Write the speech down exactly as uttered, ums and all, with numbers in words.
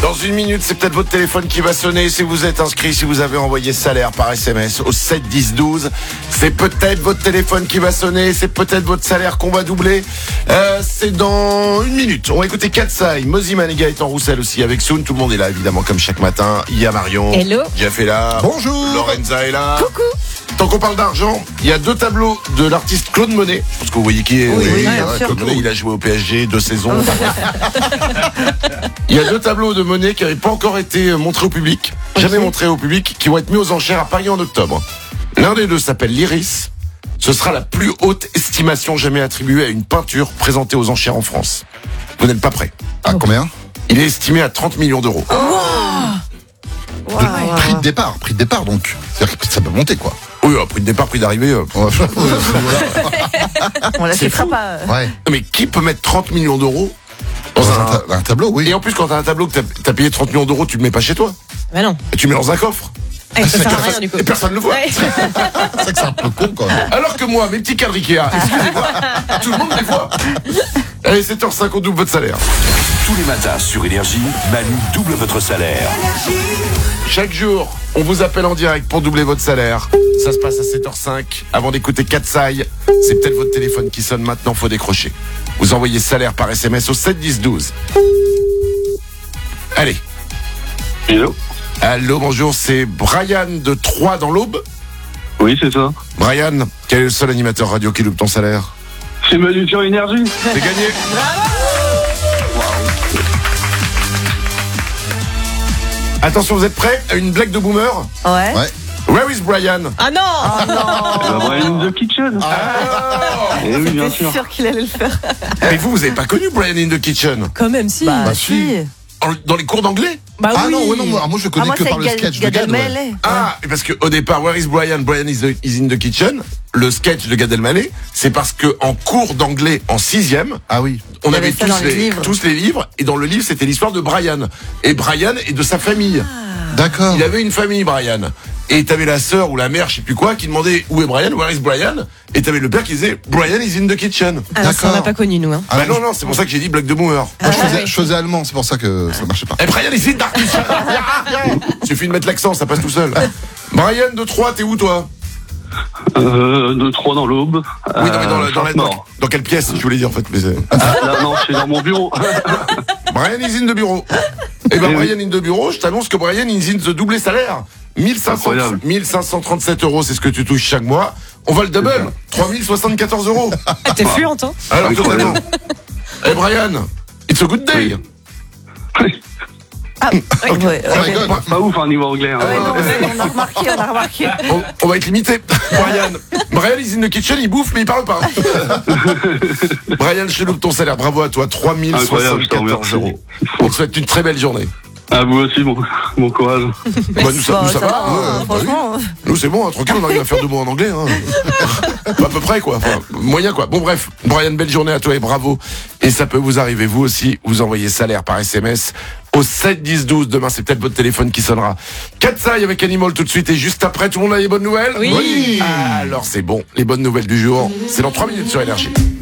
Dans une minute, c'est peut-être votre téléphone qui va sonner. Si vous êtes inscrit, si vous avez envoyé salaire par S M S au sept dix douze, c'est peut-être votre téléphone qui va sonner. C'est peut-être votre salaire qu'on va doubler. Euh, c'est dans une minute. On va écouter Katsai, Moziman et Gaëtan Roussel aussi avec Soon. Tout le monde est là, évidemment, comme chaque matin. Il y a Marion. Hello. Jeff est là. Bonjour. Lorenza est là. Coucou. Tant qu'on parle d'argent, il y a deux tableaux de l'artiste Claude Monet. Je pense que vous voyez qui est. Oui, oui, euh, bien sûr. Claude Monet, il a joué au P S G deux saisons. Il y a deux tableaux de Monet qui n'avaient pas encore été montrés au public, jamais montrés au public, qui vont être mis aux enchères à Paris en octobre. L'un des deux s'appelle l'Iris. Ce sera la plus haute estimation jamais attribuée à une peinture présentée aux enchères en France. Vous n'êtes pas prêts. À combien? Il est estimé à trente millions d'euros. Wow. De- Prix de départ, prix de départ donc. C'est-à-dire que ça peut monter quoi. Oui, euh, prix de départ, prix d'arrivée. euh. Ouais. On la C'est fera fou. pas. Ouais. Mais qui peut mettre trente millions d'euros dans Dans un, un... ta- un tableau, oui. Et en plus, quand t'as un tableau que t'as, t'as payé trente millions d'euros, tu le mets pas chez toi. Bah non. Et tu le mets dans un coffre. Eh, ça sert à Personne- rien du coup. Et personne ne le voit. Ouais. C'est vrai que c'est un peu con quand même. Alors que moi, mes petits cadres Ikea, excusez-moi, tout le monde les voit. Allez, sept heures cinq, on double votre salaire. Tous les matins sur Énergie, Manu double votre salaire. Chaque jour, on vous appelle en direct pour doubler votre salaire. Ça se passe à sept heures cinq. Avant d'écouter Katsai, c'est peut-être votre téléphone qui sonne maintenant, faut décrocher. Vous envoyez salaire par S M S au sept dix douze. Allez. Hello. Allô, bonjour, c'est Brian de Troyes dans l'Aube. Oui, c'est ça. Brian, quel est le seul animateur radio qui double ton salaire? C'est Manu sur Énergie. C'est gagné. Attention, vous êtes prêts à une blague de boomer? Ouais. Ouais. Where is Brian? Ah non. Euh, Brian in the Kitchen. Ah. Eh oui, bien J'étais sûr. sûr qu'il allait le faire. Mais vous, vous avez pas connu Brian in the Kitchen? Quand même si. Bah, Bah, si. si. En- Dans les cours d'anglais? Bah Ah oui. non, ouais, non, moi, moi je le Ah, connais moi, que c'est par le Gad- sketch de Gad Gad. ouais. Elmaleh. Ah, parce qu'au départ, Where is Brian? Brian is, the- is in the kitchen. Le sketch de Gad Elmaleh, c'est parce que en cours d'anglais en sixième, Ah oui. on Il y avait avait ça tous dans les les, livres. tous les livres, et dans le livre, c'était l'histoire de Brian. Et Brian et de sa famille. D'accord. Il avait une famille, Brian. Et t'avais la sœur ou la mère, je sais plus quoi, qui demandait où est Brian, where is Brian? Et t'avais le père qui disait Brian is in the kitchen. Ah, ça, on D'accord. n'a pas connu nous. Hein. Ah, bah moi, non, non, c'est pour ça que j'ai dit blague de boomer. moi, je, Ah, faisais, ouais. je faisais allemand, c'est pour ça que ça marchait pas. Et Brian is in the kitchen. Suffit de mettre l'accent, ça passe tout seul. Brian de Troyes, t'es où toi? Euh, de trois dans l'Aube. Oui, non, mais dans, Euh, la- dans, la- dans, Chartres-Nord. dans quelle pièce, je voulais dire en fait. Mais c'est- Ah, là, non, je suis dans mon bureau. Brian is in the bureau. Et ben Eh oui. Brian in the bureau, je t'annonce que Brian is in the doublé salaire. mille cinq cents, Incroyable. mille cinq cent trente-sept euros, c'est ce que tu touches chaque mois. On va le double. trois mille soixante-quatorze euros. Ah, T'es fluente hein. Alors Incroyable. totalement. Eh Brian, it's a good day. Ah, ouais, Oh my ouais. God. Pas ouf, hein, niveau anglais. Hein. Ouais, non, mais on a remarqué, on a remarqué. On, on va être limité. Brian. Brian is in the kitchen, il bouffe mais il parle pas. Brian, je te loupe ton salaire. Bravo à toi. trois mille Incroyable, je te soixante-quatorze remercie. euros. On te souhaite une très belle journée. À vous aussi, bon, bon courage. Bah, nous, ça, Bon, nous, ça ça va. va, hein, hein, bah oui. franchement. Nous, c'est bon, hein, tranquille, on arrive à faire deux mots en anglais. Hein. Pas à peu près, quoi. Enfin, moyen, quoi. Bon, bref. Brian, belle journée à toi et bravo. Et ça peut vous arriver, vous aussi. Vous envoyez salaire par S M S au sept dix douze. Demain, c'est peut-être votre téléphone qui sonnera. Katsai avec Animal tout de suite. Et juste après, tout le monde a les bonnes nouvelles? Oui. Ah, alors, c'est bon. Les bonnes nouvelles du jour, c'est dans trois minutes sur Énergie.